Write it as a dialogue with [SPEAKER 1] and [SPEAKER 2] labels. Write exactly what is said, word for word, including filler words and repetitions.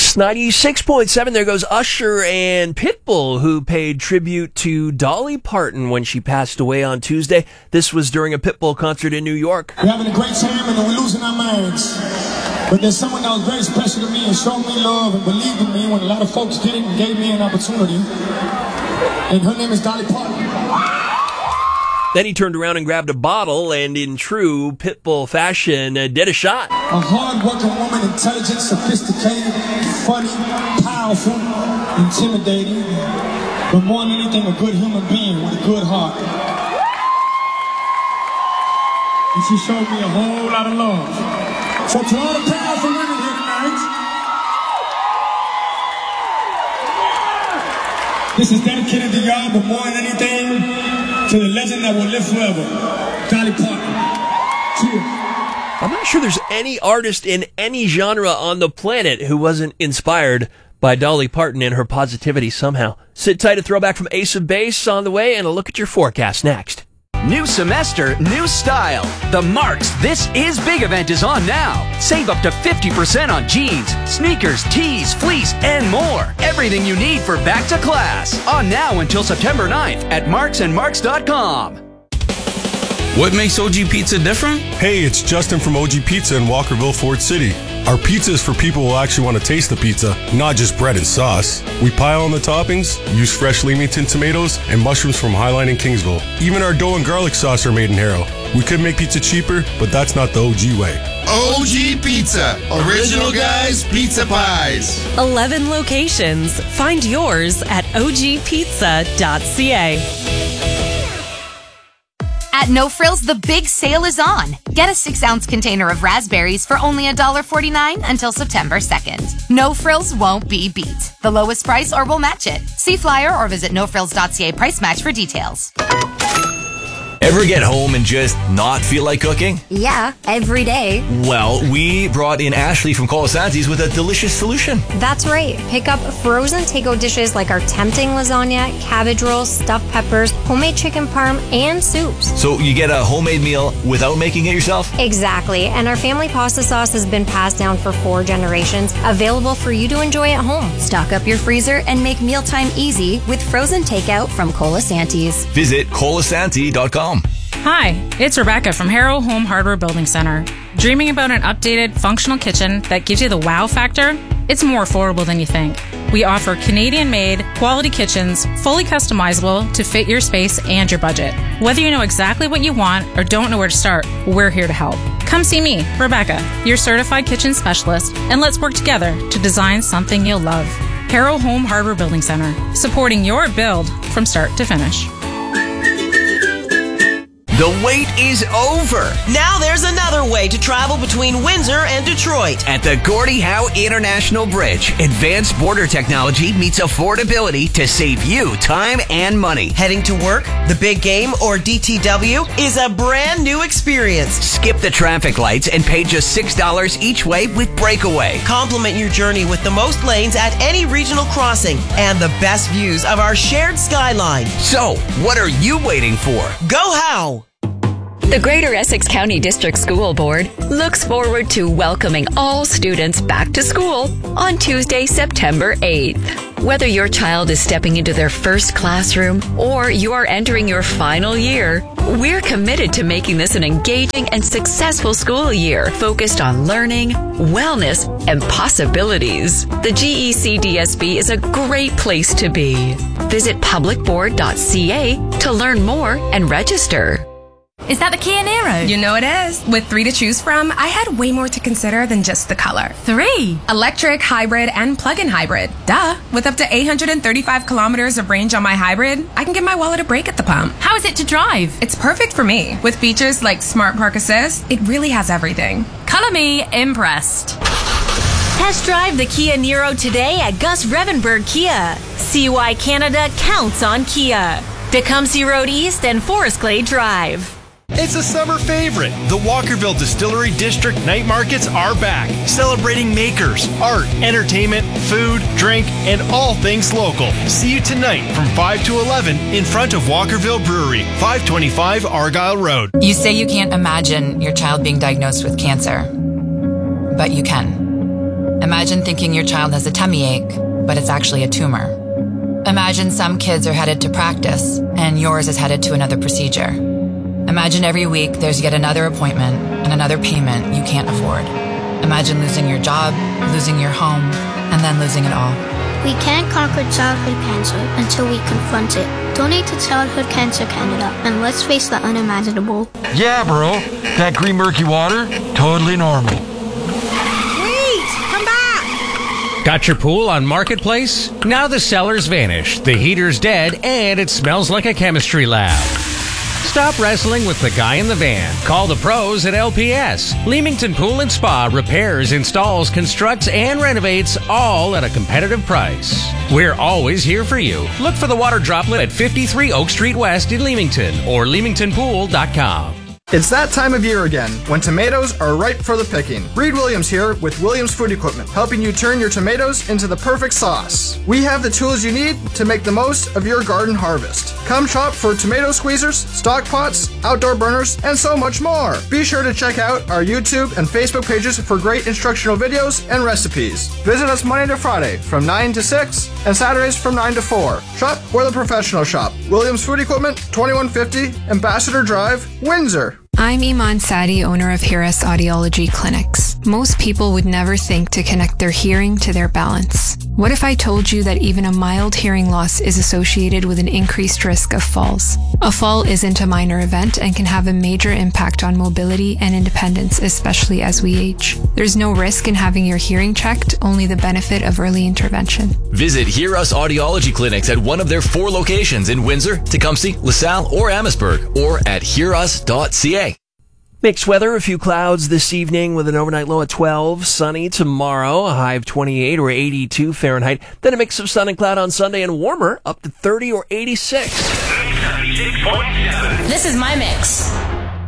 [SPEAKER 1] Kiss ninety-six point seven. There goes Usher and Pitbull, who paid tribute to Dolly Parton when she passed away on Tuesday. This was during a Pitbull concert in New York.
[SPEAKER 2] We're having a great time and we're losing our minds. But there's someone that was very special to me and showed me love and believed in me when a lot of folks didn't and gave me an opportunity. And her name is Dolly Parton.
[SPEAKER 1] Then he turned around and grabbed a bottle and, in true Pitbull fashion, uh, did a shot.
[SPEAKER 2] A hard-working woman, intelligent, sophisticated, funny, powerful, intimidating, but more than anything, a good human being with a good heart. And she showed me a whole lot of love. So to all the powerful women here tonight, this is dedicated to y'all, but more than anything, to the legend that will live forever, Dolly Parton. Cheers.
[SPEAKER 1] I'm not sure there's any artist in any genre on the planet who wasn't inspired by Dolly Parton and her positivity somehow. Sit tight, a throwback from Ace of Base on the way, and a look at your forecast next.
[SPEAKER 3] New semester, new style. The Marks This Is Big event is on now. Save up to fifty percent on jeans, sneakers, tees, fleece, and more. Everything you need for back to class. On now until September ninth at marks and marks dot com.
[SPEAKER 4] What makes O G Pizza different?
[SPEAKER 5] Hey, it's Justin from O G Pizza in Walkerville, Ford City. Our pizza is for people who actually want to taste the pizza, not just bread and sauce. We pile on the toppings, use fresh Leamington tomatoes, and mushrooms from Highline and Kingsville. Even our dough and garlic sauce are made in Harrow. We could make pizza cheaper, but that's not the O G way.
[SPEAKER 6] O G Pizza. Original guys, pizza pies.
[SPEAKER 7] eleven locations. Find yours at o g pizza dot c a.
[SPEAKER 8] At No Frills, the big sale is on. Get a six-ounce container of raspberries for only one dollar and forty-nine cents until September second. No Frills won't be beat. The lowest price or we'll match it. See flyer or visit no frills dot c a price match for details.
[SPEAKER 9] Ever get home and just not feel like cooking?
[SPEAKER 10] Yeah, every day.
[SPEAKER 9] Well, we brought in Ashley from Colasanti's with a delicious solution.
[SPEAKER 10] That's right. Pick up frozen takeout dishes like our tempting lasagna, cabbage rolls, stuffed peppers, homemade chicken parm, and soups.
[SPEAKER 9] So you get a homemade meal without making it yourself?
[SPEAKER 10] Exactly. And our family pasta sauce has been passed down for four generations, available for you to enjoy at home.
[SPEAKER 11] Stock up your freezer and make mealtime easy with frozen takeout from Colasanti's.
[SPEAKER 9] Visit colasanti dot com.
[SPEAKER 12] Hi, it's Rebecca from Harrow Home Hardware Building Center. Dreaming about an updated, functional kitchen that gives you the wow factor? It's more affordable than you think. We offer Canadian-made, quality kitchens, fully customizable to fit your space and your budget. Whether you know exactly what you want or don't know where to start, we're here to help. Come see me, Rebecca, your certified kitchen specialist, and let's work together to design something you'll love. Harrow Home Hardware Building Center, supporting your build from start to finish.
[SPEAKER 13] The wait is over. Now there's another way to travel between Windsor and Detroit. At the Gordie Howe International Bridge, advanced border technology meets affordability to save you time and money. Heading to work, the big game, or D T W is a brand new experience. Skip the traffic lights and pay just six dollars each way with Breakaway. Complement your journey with the most lanes at any regional crossing and the best views of our shared skyline. So, what are you waiting for? Go Howe!
[SPEAKER 14] The Greater Essex County District School Board looks forward to welcoming all students back to school on Tuesday, September eighth. Whether your child is stepping into their first classroom or you are entering your final year, we're committed to making this an engaging and successful school year focused on learning, wellness, and possibilities. The G E C D S B is a great place to be. Visit public board dot c a to learn more and register.
[SPEAKER 15] Is that the Kia Niro? You know it is. With three to choose from, I had way more to consider than just the color. Three? Electric, hybrid, and plug-in hybrid. Duh. With up to eight hundred thirty-five kilometers of range on my hybrid, I can give my wallet a break at the pump. How is it to drive? It's perfect for me. With features like Smart Park Assist, it really has everything. Color me impressed.
[SPEAKER 16] Test drive the Kia Niro today at Gus Revenberg Kia. See why Canada counts on Kia. Tecumseh Road East and Forest Glade Drive.
[SPEAKER 17] It's a summer favorite. The Walkerville Distillery District Night Markets are back, celebrating makers, art, entertainment, food, drink, and all things local. See you tonight from five to eleven in front of Walkerville Brewery, five twenty-five Argyle Road.
[SPEAKER 18] You say you can't imagine your child being diagnosed with cancer, but you can. Imagine thinking your child has a tummy ache, but it's actually a tumor. Imagine some kids are headed to practice, and yours is headed to another procedure. Imagine every week there's yet another appointment and another payment you can't afford. Imagine losing your job, losing your home, and then losing it all.
[SPEAKER 19] We can't conquer childhood cancer until we confront it. Donate to Childhood Cancer Canada, and let's face the unimaginable.
[SPEAKER 20] Yeah, bro. That green murky water, totally normal.
[SPEAKER 21] Wait! Come back!
[SPEAKER 22] Got your pool on Marketplace? Now the seller's vanished, the heater's dead, and it smells like a chemistry lab. Stop wrestling with the guy in the van. Call the pros at L P S. Leamington Pool and Spa repairs, installs, constructs, and renovates, all at a competitive price. We're always here for you. Look for the water droplet at fifty-three Oak Street West in Leamington or leamington pool dot com.
[SPEAKER 23] It's that time of year again, when tomatoes are ripe for the picking. Reed Williams here with Williams Food Equipment, helping you turn your tomatoes into the perfect sauce. We have the tools you need to make the most of your garden harvest. Come shop for tomato squeezers, stock pots, outdoor burners, and so much more. Be sure to check out our YouTube and Facebook pages for great instructional videos and recipes. Visit us Monday to Friday from nine to six and Saturdays from nine to four. Shop where the professionals shop. Williams Food Equipment, twenty-one fifty Ambassador Drive, Windsor.
[SPEAKER 24] I'm Iman Sadi, owner of Hiras Audiology Clinics. Most people would never think to connect their hearing to their balance. What if I told you that even a mild hearing loss is associated with an increased risk of falls? A fall isn't a minor event and can have a major impact on mobility and independence, especially as we age. There's no risk in having your hearing checked, only the benefit of early intervention.
[SPEAKER 9] Visit Hiras Audiology Clinics at one of their four locations in Windsor, Tecumseh, LaSalle, or Amherstburg, or at hiras dot c a.
[SPEAKER 1] Mixed weather, a few clouds this evening with an overnight low at twelve. Sunny tomorrow, a high of twenty-eight or eighty-two Fahrenheit. Then a mix of sun and cloud on Sunday and warmer, up to thirty or eighty-six.
[SPEAKER 16] This is my mix.